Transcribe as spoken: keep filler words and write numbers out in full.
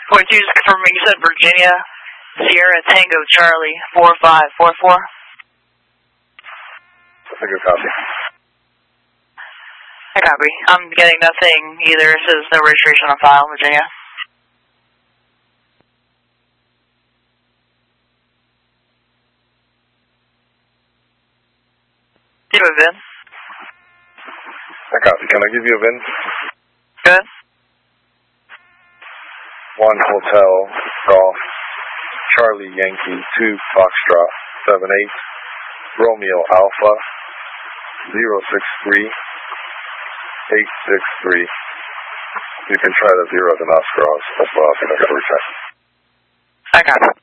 forty-two, just confirming you said Virginia, Sierra Tango Charlie, four five four four. That's a good copy. I copy. I'm getting nothing either. It says no registration on file, Virginia. Do you have a V I N? I copy. Can I give you a V I N? Good. One Hotel Golf Charlie Yankee two Foxtrot seven eight Romeo Alpha zero six three eight six three. You can try the zero at the nostrils as well if you're going to recheck. I copy.